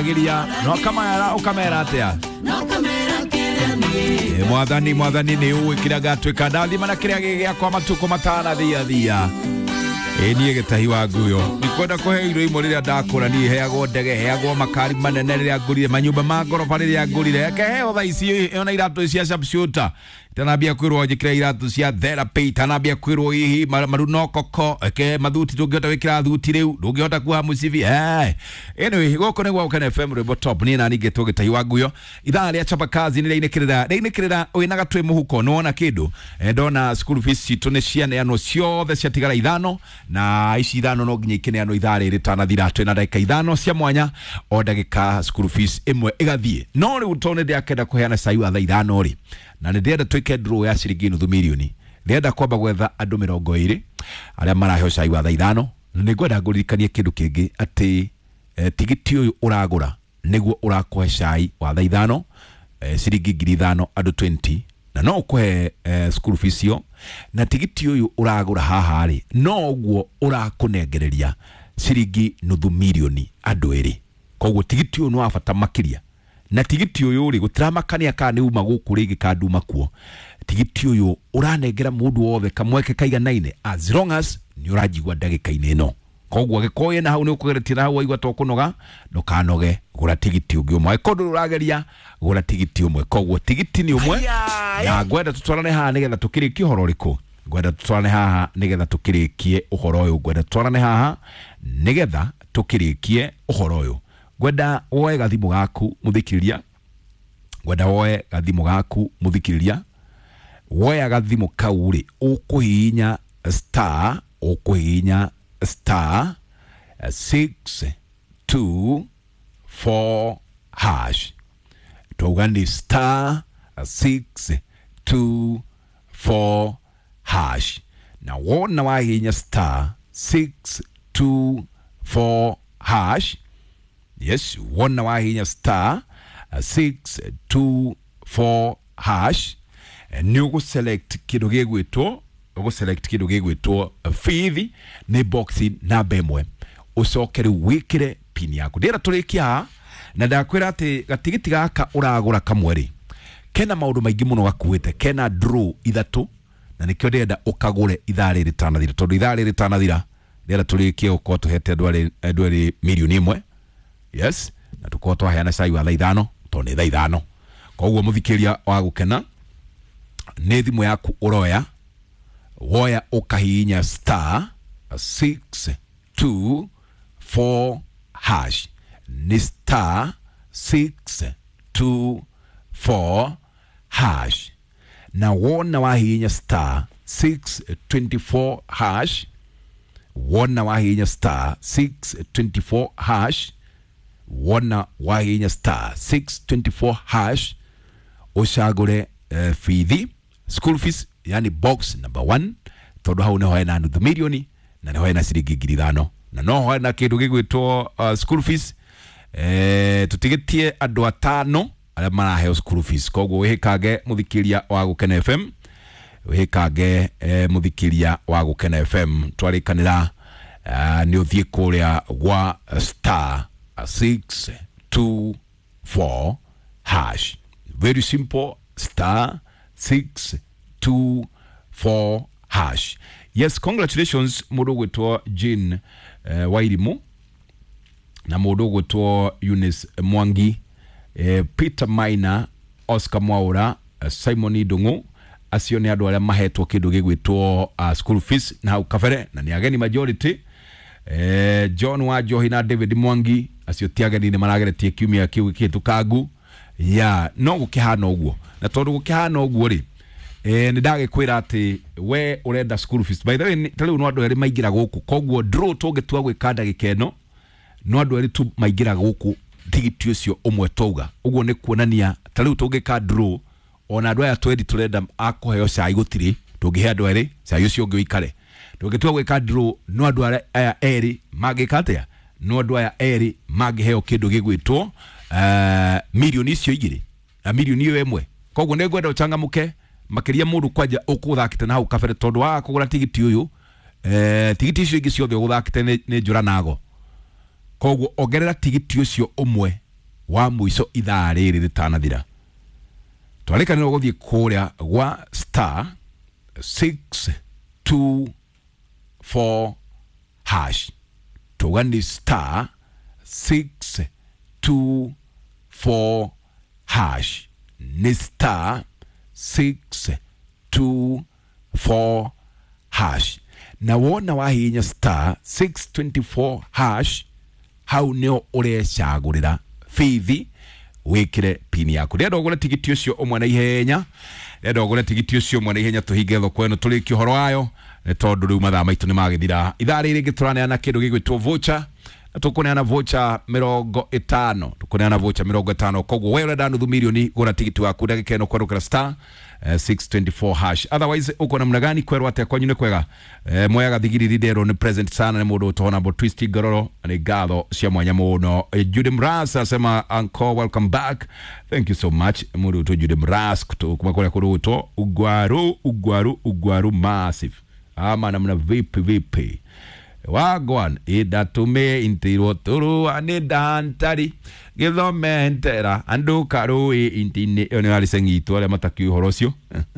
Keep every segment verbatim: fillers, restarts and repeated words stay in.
kwaragiria no kamera ukamera atia no kamera kirani mwathani mwathani ni uwe kiraga twika ndathi mana kiria gya kwa matuko matana thia thia eni getahi wa nguyo nikwenda kuhe iro imo riria ndakura ni heagwo ndege heagwo makari manene riria ngurire manyumba ma ngorofa riria ngurire keheo tha ici ona iratu cia sharpshooter tanabia kwirwo njikira iratu cia therapy tanabia kwirwo hihi marunokoko ke mathuti tungihota wikira thuti riu ndungihota kuha musivi eh anyway goko ni gwa Ukene F M rwimbo top ni nani geto gitahi wa nguyo ithaa ria chapa kazi ni inekirira inekirira wina gatwe muhuko nona kindu ndona school fees citu ni cianeano ciothe ciatigara ithano na ici ithano no nginya ikineano ithaa riri tanathira twina ndagika ithano cia mwanya o ndagika school fees imwe igathie no riu tone ndiakenda kuheana cai wa thaa ithano ri na ndenda twike draw ya ciringi nuthu milioni ndenda kwamba gwetha andu mirongo iri aria maraheo cai wa thaa ithano ni ngwenda ngurikanie kindu kingi ati eh, tigiti uyu uragura niguo urakuhe cai wa thaa ithano eh, ciringi ngiri ithano andu twenty na no ukuhe eh, school fees yo na tigiti uyu uragura haha ri no guo urakunengereria ciringi nuthu milioni andu iri koguo tigiti uyu no afata makiria na tigiti uyu ri gutiramakania ka ni uma guku rigi kaduma kuo tigiti uyu uranengera mundu wothe kamweke kaiganaine as long as ni urajigwa ndagika ine no koguo agikoye na hau ni ukugeretia hau aigwa to kunoga ndukanoge gura tigiti ungi umwe kondo urageria gura tigiti umwe koguo tigiti ni umwe na gwenda tutwarane haha nigetha tukirikie uhoro riku gwenda tutwarane haha nigetha tukirikie uhoro uyu gwenda tutwarane haha nigetha tukirikie uhoro uyu gwenda woe gathimu gaku muthikiriria gwenda woe gathimu gaku muthikiriria woe gathimu kauri ukuhinya star ukuhinya star six two four hash togandi star six two four hash na wona wahinya star six two four hash. Yes, wona wahinya star six two four hash ni ugu select kido gegwito ugu select kido gegwito fithi ni boxi na bemwe usokere wikire pin yako ndira turikia na ndakwira ati gatigiti gaka uragura kamweri kena maundu maingi muno gakuite kena draw ithatu na nikyo ndenda ukagure ithari ritanathira tondu ithari ritanathira ndira turikia uko tuhete ndwari ndwari milioni imwe. Yes, na tuko twaheana cai wa thaa ithano to ni thaa ithano koguo muthikiria wa gukena ni thimu yaku uroya woya ukahinya star six two four hash ni star six two four hash na wona wahinya star six two four hash wona wahinya star six two four hash wona wahinya star six two four hash ushagure uh, fithi school fees yani box number one todo hau neho ena nuthu milioni na neho ena ciringi ngiri ithano na noho ena kindu gigwitwo uh, school fees eh tutigitie andu atano aria maraheo school fees koguo wihikange muthikiria wa Ukene F M wihikange eh, muthikiria wa Ukene F M twarikanira uh, ni uthie kuria gwa star six two four hash. Very simple, star six two four hash. Yes, congratulations mudo gwetwo Jean uh, Wairimu na mudo gwetwo Eunice Mwangi, uh, Peter Maina, Oscar Mwaura, uh, Simon Idungu acio ni andu aria mahetwo kindu gigwitwo uh, school fees na hau kabere na ni ageni majority. Eh, John Wajohi na David Mwangi acio tiageni ni marageretie kiumia kiu kitukangu ya no gukihana uguo na tondu gukihana uguo ri eh ni ndagikwira ati we urenda school fees by the way tali no andu eri maigira guku koguo draw tungitua gwikanda gikeno no andu eri tu maigira guku tigiti ucio umwe touga uguo ni kuonania tali tungika draw ona andu aya twendi turenda akuheo cai gutiri tungihe andu eri cai ucio ungi wikare tugitua gwika draw no andu aya eri magikatea no andu aya eri magiheo kindu gigwitwo uh, milioni icio igiri na milioni iyo emwe koguo ne gwenda uchangamuke makiria mundu kwaja ukuthakite na hau kabere tondu wa kugura tigiti uyu eh tigiti icio ingi ciothe uguthakite ni njura nago koguo ongerera tigiti ucio umwe wa muico ithaa riri ritanathira twarikana guthie kuria gwa star six two four hash tugani star six two four hash ni star six two four hash na wona wahinya star six twenty-four hash hau neo urecagurira fithi wikire pini yaku renda ugure tigiti ucio umwe na ihenya renda ugure tigiti ucio umwe na ihenya tuhinge thoko eno turiki horo wayo ne tondu riu mathaa maitu ni magithira ithaa riri gituraneana kindu gigwitwo voucher tukuneana voucher mirongo itano tukuneana voucher mirongo itano koguo wewe urenda nuthu milioni gura tigiti waku ndagika eno kwerukira star Uh, six twenty-four hash otherwise uko namna gani kwerwa ate kwanyu ne kwega uh, moyaga thigiri dero ni present sana ne mundu utona bo twist gororo ni gatho cia mwanya muno uh, Judy Mras asema uncle welcome back thank you so much mundu uto Judy Mras kuma kule kuruto ugwaru ugwaru ugwaru massive ama namna vipi vipi wagwan idatume intiro turu anidantari githomentera andu karui intine one wali sengito ale mataki horocio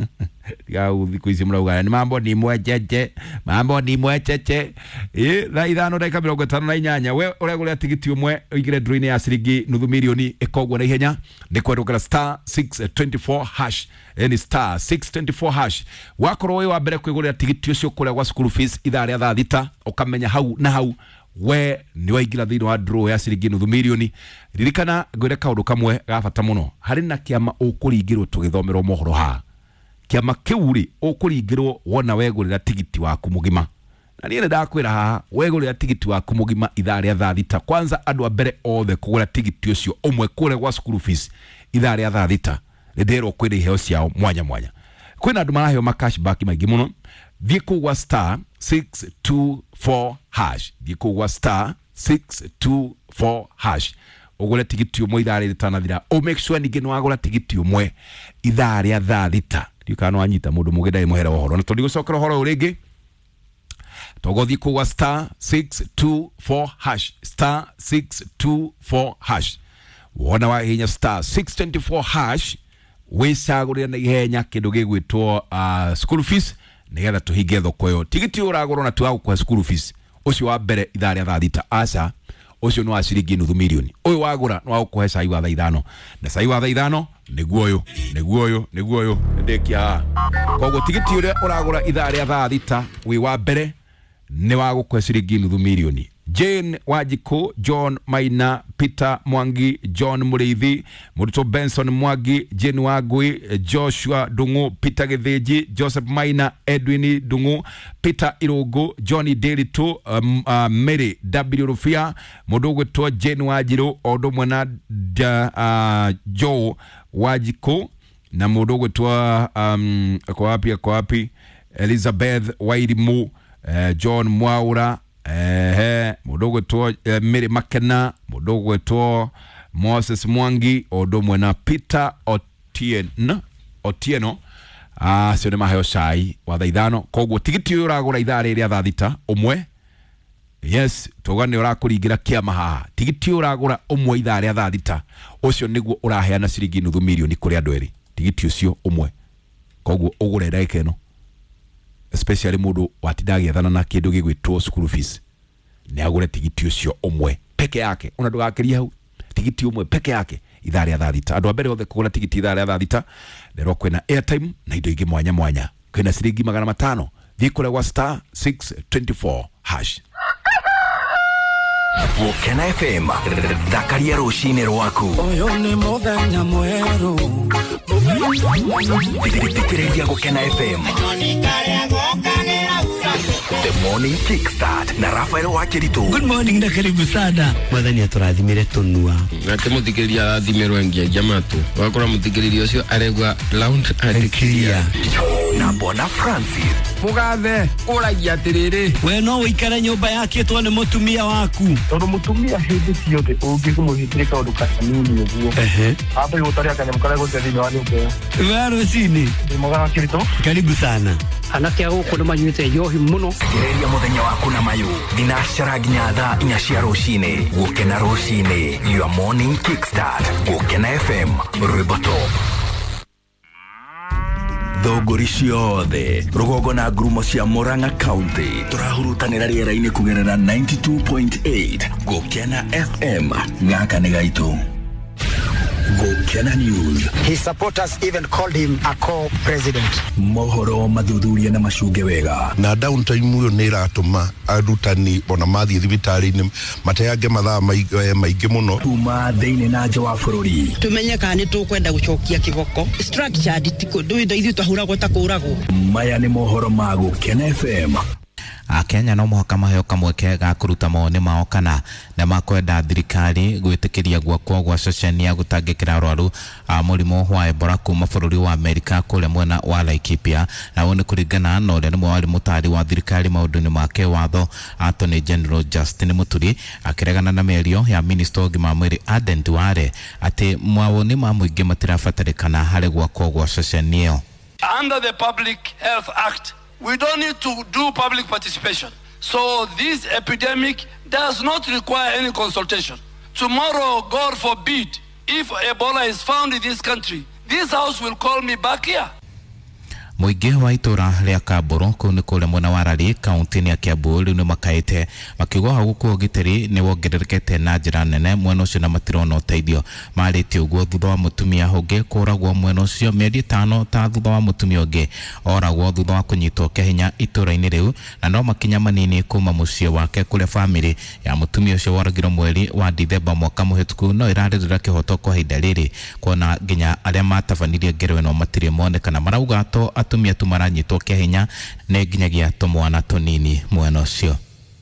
ya uthiku ici mrauga ni mambo ni mwecheche mambo ni mwecheche eh tha ithano dakika mirongo itano na inyanya we uregure tigiti umwe igire drain ya ciringi nuthu milioni ikogwo na ihenya ni kwendukira star six twenty-four hash any star six twenty-four hash wakorwo we wa mbere kwigurira tigiti ucio kure gwa school fees ithaa ria thaa thita ukamenya hau na hau we ni waigira thino wa draw ya ciringi nuthu milioni ririkana ngwire kaundu kamwe gabata muno hari na kiama ukuringirwo tugithomerwo mohoro ha kiama kiuri ukuringirwo wona wegurira tigiti waku mugima na niene ndakwira ha wegurira tigiti waku mugima ithaa ria thaa thita kwanza andu a mbere othe kugura tigiti ucio umwe kure gwa school fees ithaa ria thaa thita ndero kwire iheo ciao mwanya mwanya kwina andu maraheo ma cashback maingi muno thie kugwa star six two four hash thie kugwa star six two four hash ugure tigiti umwe ithaa ria ritanathira o make sure ningi ni wagura tigiti umwe ithaa ria thaa thita ndikano anyita mundu mugidai muhera wohoro na tundi gucokera horo uringi togothi kugwa star six two four hash star six two four hash wona wa hinya star six twenty-four hash wicagurira na ihenya kindu gigwitwo uh, school fees nigetha tuhinge thoko yo tigiti uragurwo na tuagu kwa school fees ucio wa mbere ithaa ria thaa thita aca ucio no wa ciringi nuthu milioni uyu wagura no wagukuhe cai wa thaa ithano na cai wa thaa ithano niguo uyu niguo uyu niguo uyu ndekia koguo tigiti uria uragura ithaa ria thaa thita wi wa mbere ni wagukuhe ciringi nuthu milioni Jane Wajiko, John Maina, Peter Mwangi, John Murithi, Muruto Benson Mwangi, Jane Wagui, Joshua Dungu, Peter Getheji, Joseph Maina, Edwin Dungu, Peter Irogo, Johnny Delito, um, uh, Mary W. Rufia, Mudogo to Jane Wajiro, Odo Mwana uh, Joe Wajiko, na Mudogo to um, kwa wapi, kwa wapi, Elizabeth Wairimu, uh, John Mwaura, eh mudogo to eh, Mary Makena mudogo to Moses Mwangi odomwe na Peter Otieno Otieno ah sio maheo shai wa thaithano koguo tigiti uragura ithaa ria thaa thita umwe yes togane urakuringira kiama haha tigiti uragura umwe ithaa ria thaa thita ucio niguo uraheana ciringi nuthu milioni kuri andu eri tigiti ucio umwe koguo ugure ndagika eno especially mudu watidagia thana na kindu gigwitwo school fees ni agure tigiti ucio umwe peke yake una ndugakiria hau tigiti umwe peke yake ithaa ria thaa thita andu ambere othe kugura tigiti ithaa ria thaa thita ndero kwina airtime na indo ingi mwanya mwanya kwina ciringi magana matano thie kure gwa star six twenty-four hash Mukena F M Dakaria rushine rwaku oyo ni muthenya mweru Tikiriria Mukena F M The Morning Kickstart na Rafael Wakirito. Good morning na karibu sana mwathani aturathimire tunua ngate muthikiriria athimirwe ngia jamatu wakora muthikiriria ucio aregwa loud and clear. na Bwana Francis. Mugathe uragia tiriri we no uikare nyumba yake tuone mutumia waku tondu mutumia hindi ciothe ungikumuhitire kaundu kanini uguo ehe hapa igutari akanyamukara gote thini wa nyumba wero cini ndimogana kirito karibu sana anake aguku ni manyuite yohi muno Kireria muthenya waku na mayu thinacara nginya thaa inya cia rucini gukena rucini your morning kickstart gukena F M rwimbo top thogori ciothe rugongo na ngurumo cia Murang'a County turahurutanira riera-ini kugerera ninety-two point eight gukena F M gaka ni gaitu Gokena News. His supporters even called him a co-president. Mohoro mathuthuria na macunge wega. Na downtime uyo nira atuma arutani bona mathi thibitari-ini mateange mathaa maingi muno. Tuma thiini na nja wa bururi. Tumenye kana ni tukwenda gucokia kigoko. Structured tiko nduindo ithu tahuragwo ta kuragwo. Maya ni mohoro ma Gokena F M. Akenya no muhaka maheo kamweke ga kuruta mawoni mao kana na makwenda thirikari gwitikiria gwakwo gwa ceceni ya gutangikira arwaru a murimo wa Ebola kuma bururi wa Amerika kule mwena wa Laikipia na wone kuringana na ule ni mwari mutari wa thirikari maundu-ini make watho Attorney General Justin Muturi akiregana na merio ya Minister wa mwiri Aden Duale ati mawoni ma muingi matirabatarikana hari gwakwo gwa ceceni iyo. Under the Public Health Act, we don't need to do public participation. So this epidemic does not require any consultation. Tomorrow, God forbid, if Ebola is found in this country, this house will call me back here. Muingi wa itura ria Kamburu kuni kule mwena wa Rari kaunti ya Kiambu ni makaite makiuga haguko giteri ni wongererekete na njira nene mwena ucio na matirona uteithio marite uguo thutha wa mutumia honge kuragwo mwena ucio mieri itano ta thutha wa mutumia onge oragwo thutha wa kunyitwo kihinya itura-ini riu na no makinya manini kuma mucie wake kule family ya mutumia ucio waragirwo mweri wa Dithemba mwaka muhituku no irarira kihoto kwa hinda riri kuona nginya aria matabanirie ngerwe no matire monekana marauga to atumia tumaranyitwo kihinya ne nginyagia tumwana tunini mwena ucio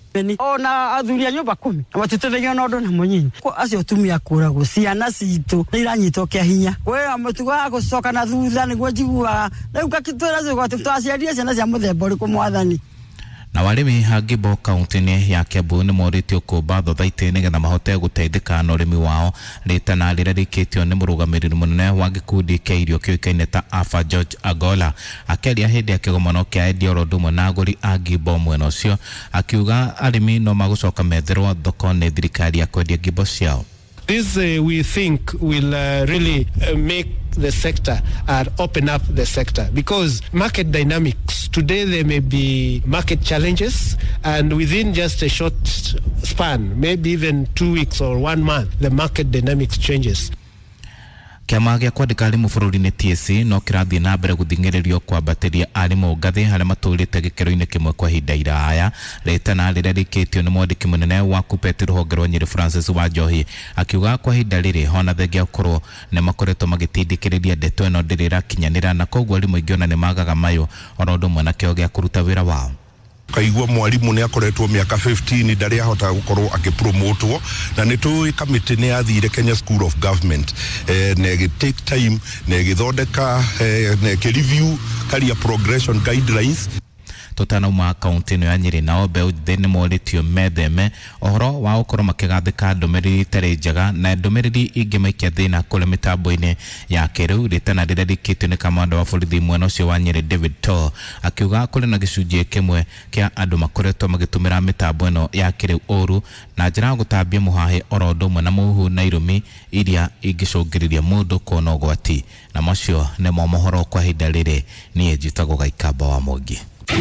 ona athuria nyumba kumi amatutethegia na undu na munyinyi acio tumia kuragwo ciana citu iranyitwo kihinya we amatugo ya gucoka na thutha niguo njiguaga riu kakitwira cio twaciaria ciana cia muthemba uriku mwathani na warimi Hagibo kaunti-ini ya Kiambu ni moritio kumba thothaiti nigetha mahote guteithika na urimi wao ritana rira rikitio ni murugamiriri munene wa gikundi kia irio kioikaine ta Afa George Agola akeria hindi ya kigomano kia endia oro na aguri a Gibo mwena ucio akiuga arimi no magucoka metherwo thoko ni thirikari ya kwendia Gibo ciao. This uh, we think will uh, really uh, make the sector and uh, open up the sector because market dynamics today there may be market challenges and within just a short span, maybe even two weeks or one month, the market dynamics changes. Kiama gia kwandika arimu bururi-ini T S C no kirathie na mbere guthing'iririo kwambatĩria arimu ngathĩ harĩa matũrĩte gĩkĩro-inĩ kĩmwe kwa ihinda iraya ritana rĩrĩa rĩkĩtio nĩ mwandĩki mũnene wa KUPPET rũhonge rwa Nyeri Francis Wanjohi akiuga kwa ihinda rĩrĩ hona thengia korwo nĩ makoretwo magĩtindĩkĩrĩria ndeto ĩno ndĩrĩ ĩrakinyanĩra na koguo arimu aingĩ ona nĩ magaga mayo ona ũndũ ũmwe na kĩo gĩa kũruta wĩra wao. Kaigua mwalimu ni akoretwo miaka fifteen ndari ahota gukorwo akipromotwo na nitu committee ni athire Kenya School of Government eh, ne take time ne githondeka eh, ne review career progression guidelines tutanauma kaunti-ini ya Nyeri nao mbeũ njĩthĩ nĩ moritio metheme ohoro wa gũkorwo makĩgathĩka ndũmĩrĩri itarĩ njega na ndũmĩrĩri ingĩ maikia thĩna kũrĩa mĩtambo-inĩ ya kĩrĩu ritana rĩrĩa rĩkĩtio nĩ kamanda wa borithi mwena ũcio wa Nyeri David Too akiuga kũrĩ na gĩcunjĩ kĩmwe kĩa andũ makoretwo magĩtũmĩra mĩtambo ĩno ya kĩrĩu ũru na njĩra ya gũtambia mũhahe oro ũndũ ũmwe na mũhuhu na irumi iria ingĩcũngĩrĩria mũndũ kuona ũgwati na macio nĩ mo mohoro kwa ihinda rĩrĩ niĩ njĩtagwo Gaikamba wa Mwangi.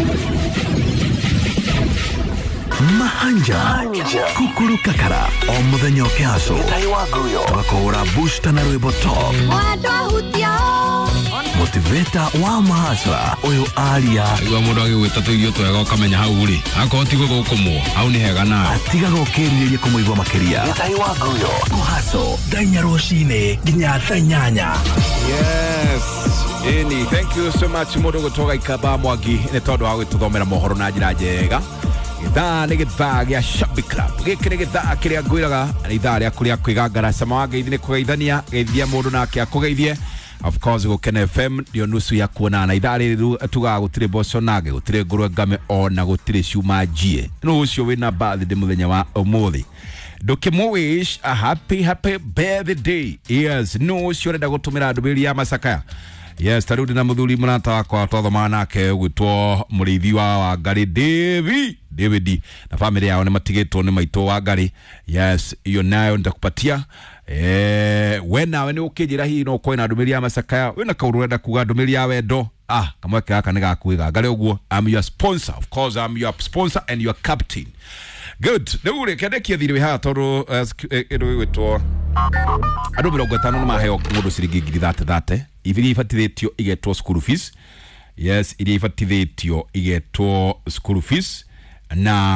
Mahanja Kukuru Kakara o muthenya ukiaso twakora booster na rwimbo top motivator wa mahasra uyu aria igwa mundu agigwita tuigio twega ukamenya hau ri akoti guthukumwo hau ni hega na atiga gukiriria kumuigwa makiria tai wa nguyo muhaso dainya roshine nginya tanyanya. Yes Eni, thank you so much mundu gutoga Ikamba Mwangi ni tondu wa gwituthomera mohoro na njira njega. Githaa nĩ gĩthaa gĩa Shabby Club gĩkĩ nĩ gĩthaa kĩrĩa ngwĩraga nĩ ithaa rĩa kũrĩa kwĩgangara sama wa ngeithi nĩ kũgeithania geithia mũndũ nake akũgeithie of course go Ken F M ndio nusu ya kuonana idari tuga gutire boso nage gutire ngurwe game ona gutire ciuma jie no ucio wina birthday muthenya wa umuthi Wish a happy happy birthday. Yes, no sure da gutumira ndubiri ya masakaya. Yes, tarudi na muthuri munata wakwa totho manake gwitwo murithi wa Ngari David David na family yao ni matigitwo ni maito wa Ngari. Yes, iyo nayo ndakupatia eh we nawe ni ukijira hi no koina ndubiri ya masakaya wina kauru renda kuga ndubiri ya wendo ah kamweke aka ni gakuiga Ngari uguo. I'm your sponsor, of course I'm your sponsor and your captain. Good. Nure kende kia thiri ha toro ero wetwo ado mirongo itano no maheo mundu ciringi ngiri thate thate iviri ifatithitio igetwo school fees. Yes, iri ifatithitio igetwo school fees na